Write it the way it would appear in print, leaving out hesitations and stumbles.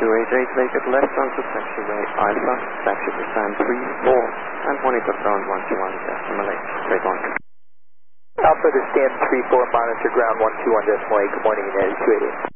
288, make it left onto taxiway Alpha, taxi to stand 34, and monitor ground 121 decimal 8, straight on. Alpha to stand 34, monitor ground 121 decimal 8, good morning, United 288.